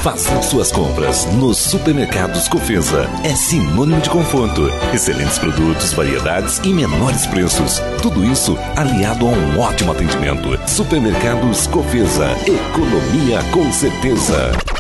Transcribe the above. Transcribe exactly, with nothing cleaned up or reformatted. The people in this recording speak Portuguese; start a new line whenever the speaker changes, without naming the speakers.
Fazer suas compras nos supermercados Cofesa é sinônimo de conforto, excelentes produtos, variedades e menores preços. Tudo isso aliado a um ótimo atendimento. Supermercados Cofesa, economia com certeza.